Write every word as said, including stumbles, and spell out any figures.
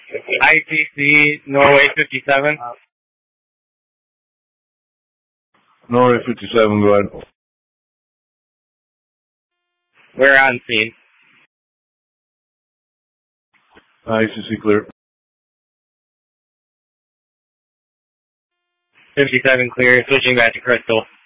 I T C, Norway fifty-seven. Norway fifty-seven, go ahead. We're on scene. I C C clear. fifty-seven clear, switching back to Crystal.